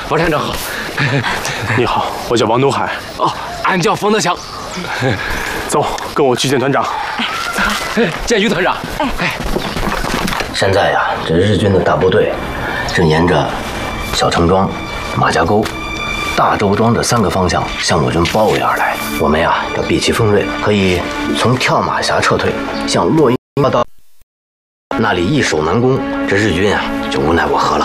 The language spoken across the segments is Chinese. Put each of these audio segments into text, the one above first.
冯团长好。 你好，我叫王东海。 哦，俺叫冯德强。 走，跟我去见团长。 哎，走吧。 见于团长。 现在呀，这日军的大部队正沿着小城庄、马家沟、大周庄这3个方向向我军包围而来。我们呀要避其锋锐，可以从跳马峡撤退，向洛阴到那里易守难攻。这日军啊就无奈我何了。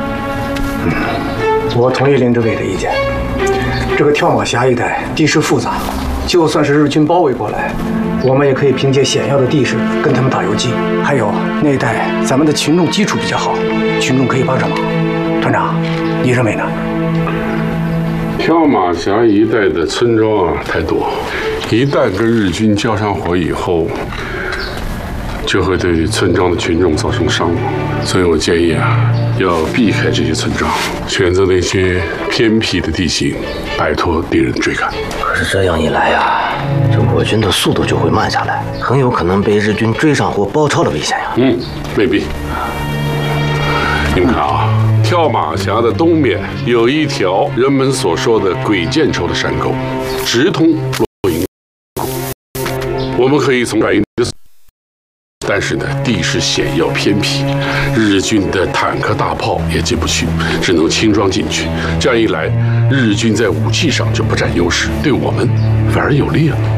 我同意林指挥的意见。这个跳马峡一带地势复杂，就算是日军包围过来，我们也可以凭借险要的地势跟他们打游击。还有那一带咱们的群众基础比较好，群众可以帮上忙。团长，你认为呢？ 跳马峡一带的村庄啊太多，一旦跟日军交上火以后，就会对村庄的群众造成伤亡。所以我建议啊，要避开这些村庄，选择那些偏僻的地形，摆脱敌人追赶。 可是这样一来呀，这我军的速度就会慢下来，很有可能被日军追上或包抄的危险呀。 未必。你们看啊，跳马峡的东面有一条人们所说的鬼见愁的山沟，直通洛阴谷。我们可以从转移的，但是呢，地势险要偏僻，日军的坦克大炮也进不去，只能轻装进去。这样一来，日军在武器上就不占优势，对我们反而有利了。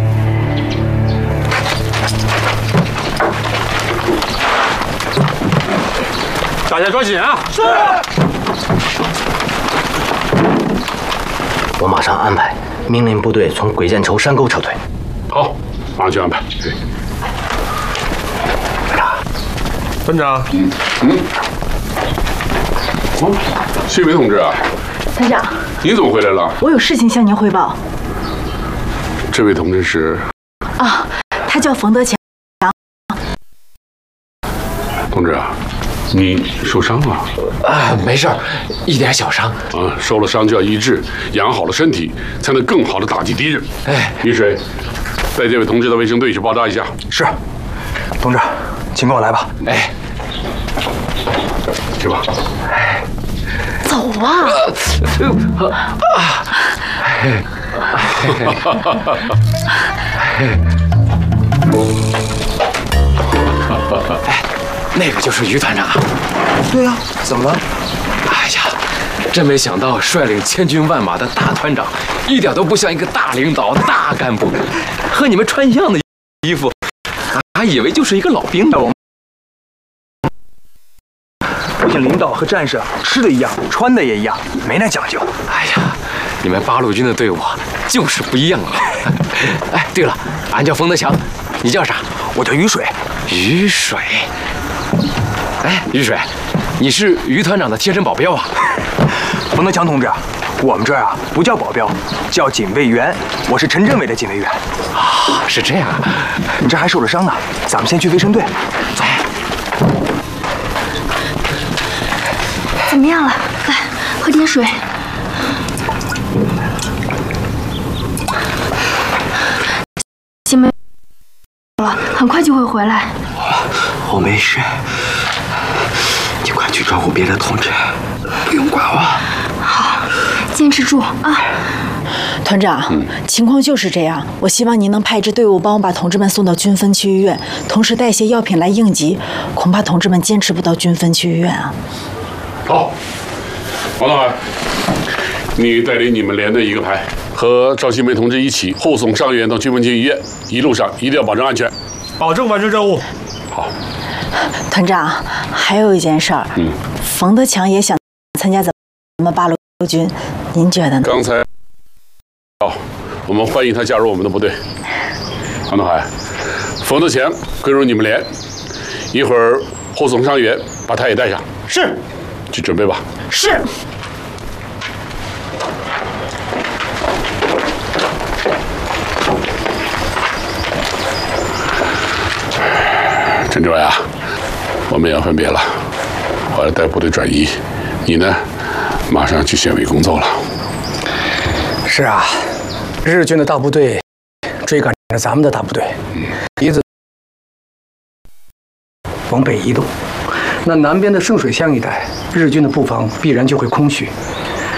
大家抓紧啊！是。 我马上安排，命令部队从鬼见愁山沟撤退。 好，马上去安排。 团长。 哦，谢伟同志啊。 团长。 你怎么回来了？ 我有事情向您汇报。 这位同志是？ 啊，他叫冯德强。 同志啊。你受伤了啊？没事儿，一点小伤。 啊，受了伤就要医治，养好了身体，才能更好的打击敌人。 哎， 雨水，带这位同志到卫生队去包扎一下。 是，同志，请跟我来吧。 哎， 去吧。 走啊！ 那个就是于团长啊。 对呀，怎么了？ 哎呀，真没想到率领千军万马的大团长，一点都不像一个大领导、大干部，和你们穿一样的衣服，还以为就是一个老兵呢。 不仅领导和战士吃的一样，穿的也一样，没那讲究。 哎呀，你们八路军的队伍就是不一样啊！哎，对了，俺叫冯德强，你叫啥？ 我叫于水。 于水。哎，于水，你是于团长的贴身保镖啊？ 冯德强同志，我们这儿啊不叫保镖，叫警卫员。我是陈政委的警卫员。 啊，是这样啊。 你这还受着伤呢，咱们先去卫生队。走。 怎么样了？来，喝点水。行没了，很快就会回来。 我没事，你快去照顾别的同志，不用管我。 好，坚持住啊！ 团长，情况就是这样。我希望您能派支队伍帮我把同志们送到军分区医院，同时带些药品来应急。恐怕同志们坚持不到军分区医院啊。 好，王大海，你带领你们连队一个排，和赵新梅同志一起护送伤员到军分区医院，一路上一定要保证安全， 保证完成任务。 好。 团长，还有一件事儿，冯德强也想参加咱们八路军，您觉得呢？ 刚才，我们欢迎他加入我们的部队。王东海，冯德强归入你们连，一会儿护送伤员，把他也带上。 是， 去准备吧。 是。 陈志伟啊，我们要分别了，我要带部队转移，你呢，马上去县委工作了。 是啊，日军的大部队追赶着咱们的大部队，一直往北移动。那南边的圣水乡一带，日军的布防必然就会空虚。